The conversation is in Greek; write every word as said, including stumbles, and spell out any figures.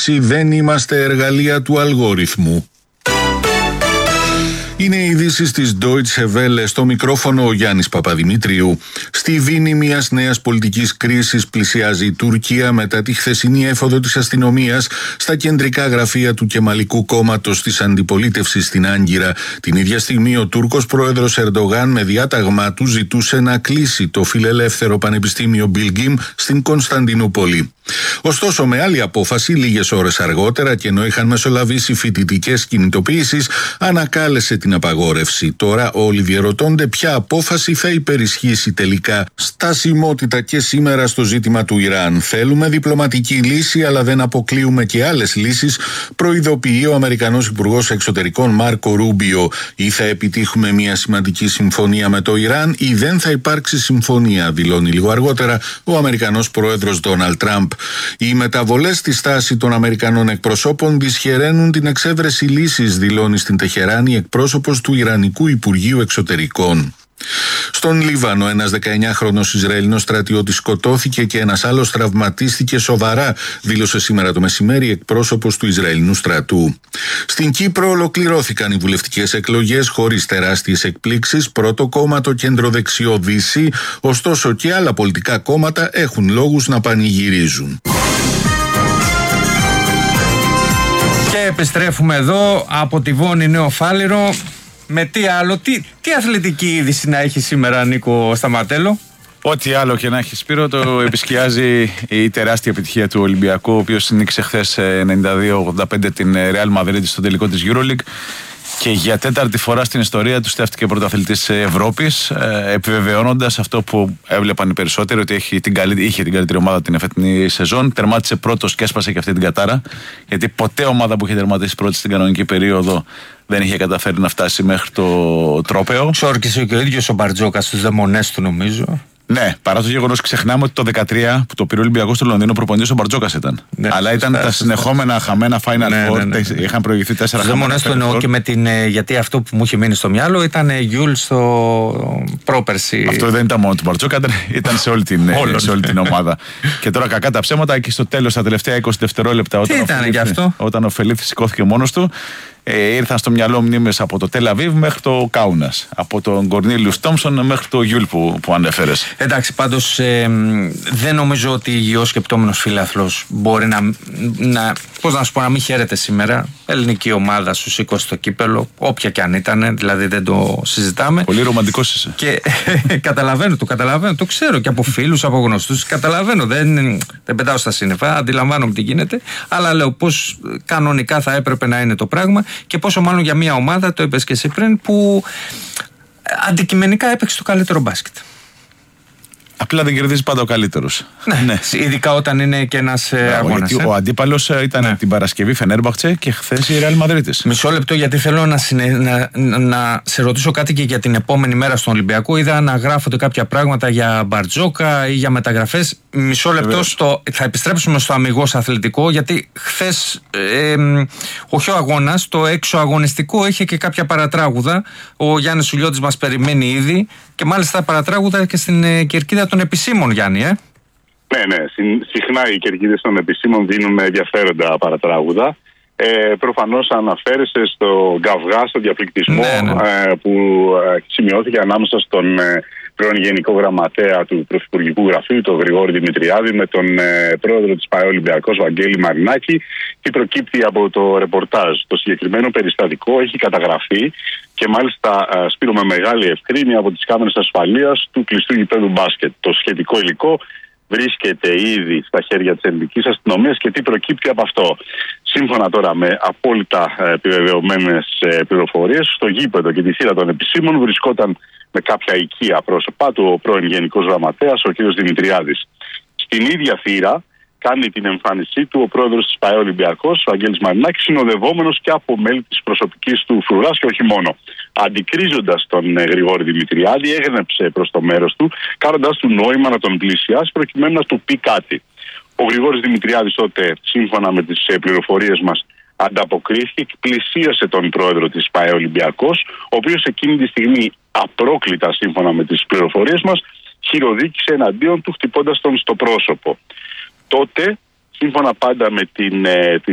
αποκάλυψη, δεν είμαστε εργαλεία του αλγόριθμου. Είναι οι ειδήσεις της Deutsche Welle, στο μικρόφωνο ο Γιάννης Παπαδημητρίου. Στη δίνη μιας νέας πολιτικής κρίσης πλησιάζει η Τουρκία μετά τη χθεσινή έφοδο της αστυνομίας στα κεντρικά γραφεία του Κεμαλικού κόμματος της αντιπολίτευσης στην Άγκυρα. Την ίδια στιγμή ο Τούρκος πρόεδρος Ερντογάν με διάταγμά του ζητούσε να κλείσει το φιλελεύθερο πανεπιστήμιο Bilgim στην Κωνσταντινούπολη. Ωστόσο, με άλλη απόφαση, λίγες ώρες αργότερα και ενώ είχαν μεσολαβήσει φοιτητικές κινητοποιήσεις, ανακάλεσε την απαγόρευση. Τώρα όλοι διερωτώνται ποια απόφαση θα υπερισχύσει τελικά. Στασιμότητα και σήμερα στο ζήτημα του Ιράν. Θέλουμε διπλωματική λύση, αλλά δεν αποκλείουμε και άλλες λύσεις, προειδοποιεί ο Αμερικανός Υπουργός Εξωτερικών Μάρκο Ρούμπιο. Ή θα επιτύχουμε μια σημαντική συμφωνία με το Ιράν, ή δεν θα υπάρξει συμφωνία, δηλώνει λίγο αργότερα ο Αμερικανός Πρόεδρος Ντόναλντ Τραμπ. Οι μεταβολές στη στάση των Αμερικανών εκπροσώπων δυσχεραίνουν την εξέβρεση λύσης, δηλώνει στην Τεχεράνη εκπρόσωπος του Ιρανικού Υπουργείου Εξωτερικών. Στον Λίβανο, ένας δεκαεννιάχρονος Ισραηλινός στρατιώτης σκοτώθηκε και ένας άλλος τραυματίστηκε σοβαρά, δήλωσε σήμερα το μεσημέρι εκπρόσωπος του Ισραηλινού στρατού. Στην Κύπρο ολοκληρώθηκαν οι βουλευτικές εκλογές χωρίς τεράστιες εκπλήξεις. Πρώτο κόμμα το κεντροδεξιό Δύση, ωστόσο και άλλα πολιτικά κόμματα έχουν λόγους να πανηγυρίζουν. Και επιστρέφουμε εδώ από τη Βόνη Νέο Φάληρο. Με τι άλλο, τι, τι αθλητική είδηση να έχει σήμερα, Νίκο Σταματέλο? Ό,τι άλλο και να έχει, Σπύρο, το επισκιάζει η τεράστια επιτυχία του Ολυμπιακού, ο οποίος νίκησε χθες ενενήντα δύο ογδόντα πέντε την Real Madrid στο τελικό της EuroLeague και για τέταρτη φορά στην ιστορία του στέφτηκε πρωταθλητής Ευρώπης, επιβεβαιώνοντας αυτό που έβλεπαν οι περισσότεροι, ότι έχει την καλή, είχε την καλύτερη ομάδα την εφετινή σεζόν. Τερμάτισε πρώτος και έσπασε και αυτή την κατάρα, γιατί ποτέ ομάδα που είχε τερματίσει πρώτη στην κανονική περίοδο δεν είχε καταφέρει να φτάσει μέχρι το τρόπαιο. Ξόρκησε και ο ίδιος ο Μπαρτζόκας στους δαιμονές του, νομίζω. Ναι, παρά το γεγονός ξεχνάμε ότι το δεκατρία που το πήρε ο Ολυμπιακός στο Λονδίνο προπονητής ο Μπαρτζόκας ήταν. Ναι, αλλά ήταν σωστά, τα συνεχόμενα σωστά. χαμένα Final ναι, Four. Ναι, ναι, ναι. Είχαν προηγηθεί τέσσερα χαμένα. Δεν μονές το εννοώ και με την. Γιατί αυτό που μου είχε μείνει στο μυαλό ήταν Γιούλ στο πρόπερση. Αυτό δεν ήταν μόνο του Μπαρτζόκα, ήταν, ήταν σε όλη την, σε όλη την ομάδα. Και τώρα κακά τα ψέματα και στο τέλος, τα τελευταία είκοσι δευτερόλεπτα, όταν ο Φελίθης σηκώθηκε μόνος του. Ε, ήρθαν στο μυαλό μνήμες από το Τελ Αβίβ μέχρι το Κάουνας, από τον Κορνίλιους Τόμψον μέχρι το Γιούλ που, που ανέφερες. Εντάξει, πάντως ε, δεν νομίζω ότι ο υγιώς σκεπτόμενος φίλαθλος μπορεί να, να, πώς να σου πω, να μην χαίρεται σήμερα. Ελληνική ομάδα σου σήκωσε το κύπελο, όποια και αν ήταν, δηλαδή δεν το συζητάμε. Πολύ ρομαντικός είσαι. Και καταλαβαίνω, το καταλαβαίνω, το ξέρω και από φίλους, από γνωστούς, καταλαβαίνω, δεν, δεν πετάω στα σύννεφα, αντιλαμβάνομαι τι γίνεται, αλλά λέω πώς κανονικά θα έπρεπε να είναι το πράγμα. Και πόσο μάλλον για μια ομάδα, το είπες και εσύ πριν, που αντικειμενικά έπαιξε το καλύτερο μπάσκετ. Απλά δεν κερδίζει πάντα ο καλύτερος. Ναι, ναι. Ειδικά όταν είναι και ένας αγώνας. Ε. Ο αντίπαλος ήταν ναι. την Παρασκευή Φενέρμπαχτσε και χθες η Ρεάλ Μαδρίτης. Μισό λεπτό, γιατί θέλω να, συνε... να, να σε ρωτήσω κάτι και για την επόμενη μέρα στον Ολυμπιακό. Είδα να γράφονται κάποια πράγματα για Μπαρτζόκα ή για μεταγραφές. Μισό λεπτό, στο... θα επιστρέψουμε στο αμιγώς αθλητικό, γιατί χθες ε, όχι ο αγώνας, το έξω αγωνιστικό είχε και κάποια παρατράγουδα. Ο Γιάννης Σουλιώτης μας περιμένει ήδη και μάλιστα παρατράγουδα και στην ε, κερκίδα των επισήμων, Γιάννη, ε. Ναι, ναι. Συχνά οι κερκίδες των επισήμων δίνουν ενδιαφέροντα παρατράγουδα. Ε, προφανώς αναφέρεσαι στο γκαυγά, στο διαπληκτισμό ναι, ναι. Ε, που ε, σημειώθηκε ανάμεσα στον ε, πρώην Γενικό Γραμματέα του Πρωθυπουργικού Γραφείου, τον Γρηγόρη Δημητριάδη, με τον ε, πρόεδρο της ΠΑΕ Ολυμπιακός, Βαγγέλη Μαρινάκη, και προκύπτει από το ρεπορτάζ. Το συγκεκριμένο περιστατικό έχει καταγραφεί και μάλιστα ε, Σπύρο με μεγάλη ευκρίνεια από τις κάμερες ασφαλείας του κλειστού γηπέδου μπάσκετ. Το σχετικό υλικό βρίσκεται ήδη στα χέρια της ελληνικής αστυνομίας και τι προκύπτει από αυτό. Σύμφωνα τώρα με απόλυτα επιβεβαιωμένες πληροφορίες, στο γήπεδο και τη θύρα των επισήμων βρισκόταν με κάποια οικία πρόσωπα του ο πρώην Γενικός Γραμματέας, ο κ. Δημητριάδης. Στην ίδια θύρα κάνει την εμφάνισή του ο πρόεδρος της ΠΑΕ Ολυμπιακός, ο Βαγγέλης Μαρινάκης, συνοδευόμενος και από μέλη της προσωπικής του φρουράς και όχι μόνο. Αντικρίζοντας τον Γρηγόρη Δημητριάδη, έγνεψε προς το μέρος του, κάνοντας του νόημα να τον πλησιάσει προκειμένου να του πει κάτι. Ο Γρηγόρης Δημητριάδης τότε, σύμφωνα με τις πληροφορίες μας, ανταποκρίθηκε και πλησίασε τον πρόεδρο της ΠΑΕ Ολυμπιακός, ο οποίος εκείνη τη στιγμή απρόκλητα, σύμφωνα με τις πληροφορίες μας, χειροδίκησε εναντίον του, χτυπώντας τον στο πρόσωπο. Τότε, σύμφωνα πάντα με την,